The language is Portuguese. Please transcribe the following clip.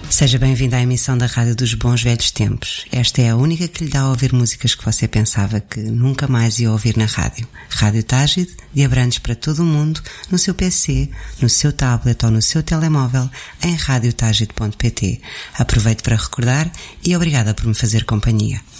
Seja bem-vindo à emissão da Rádio dos Bons Velhos Tempos. Esta é a única que lhe dá a ouvir músicas que você pensava que nunca mais ia ouvir na rádio. Rádio Tágide, de Abrantes para todo o mundo, no seu PC, no seu tablet ou no seu telemóvel, em radiotagide.pt. Aproveito para recordar e obrigada por me fazer companhia.